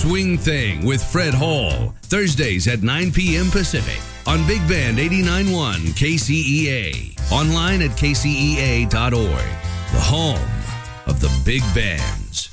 Swing Thing with Fred Hall, Thursdays at 9 p.m. Pacific on Big Band 89.1 KCEA. Online at kcea.org. The home of the Big Band.